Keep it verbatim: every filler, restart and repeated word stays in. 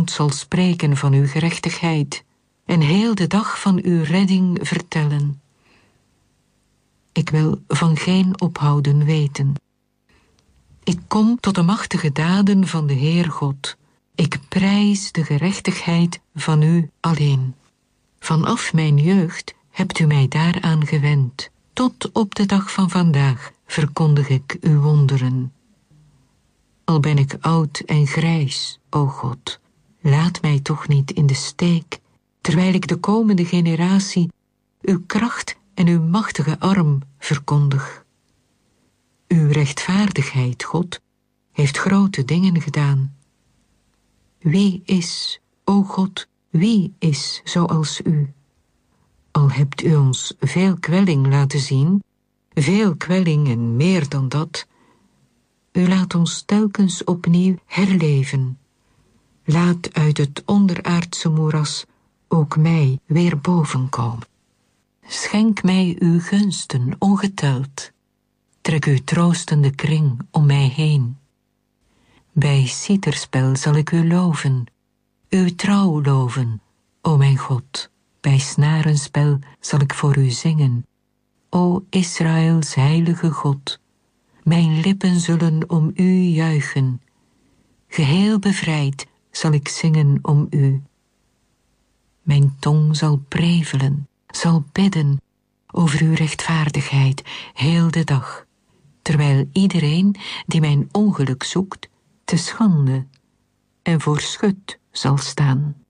mond zal spreken van uw gerechtigheid en heel de dag van uw redding vertellen. Ik wil van geen ophouden weten. Ik kom tot de machtige daden van de Heer God. Ik prijs de gerechtigheid van u alleen. Vanaf mijn jeugd hebt u mij daaraan gewend. Tot op de dag van vandaag verkondig ik uw wonderen. Al ben ik oud en grijs, o God, laat mij toch niet in de steek, terwijl ik de komende generatie uw kracht en uw machtige arm verkondig. Uw rechtvaardigheid, God, heeft grote dingen gedaan. Wie is, o God, wie is zoals u? Al hebt u ons veel kwelling laten zien, veel kwelling en meer dan dat. U laat ons telkens opnieuw herleven. Laat uit het onderaardse moeras ook mij weer bovenkomen. Schenk mij uw gunsten ongeteld. Trek uw troostende kring om mij heen. Bij citerspel zal ik u loven, uw trouw loven, o mijn God. Bij snarenspel zal ik voor u zingen, o Israëls heilige God. Mijn lippen zullen om u juichen, geheel bevrijd zal ik zingen om u. Mijn tong zal prevelen, zal bidden over uw rechtvaardigheid heel de dag, terwijl iedereen die mijn ongeluk zoekt, te schande en voor schut zal staan.